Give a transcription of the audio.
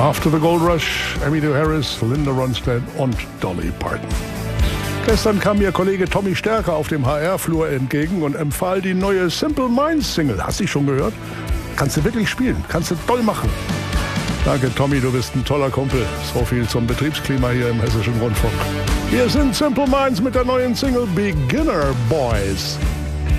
After the Gold Rush, Emmylou Harris, Linda Ronstadt und Dolly Parton. Gestern kam mir Kollege Tommy Stärker auf dem HR-Flur entgegen und empfahl die neue Simple Minds Single. Hast du die schon gehört? Kannst du wirklich spielen, kannst du toll machen. Danke Tommy, du bist ein toller Kumpel. So viel zum Betriebsklima hier im Hessischen Rundfunk. Hier sind Simple Minds mit der neuen Single Beginner Boys.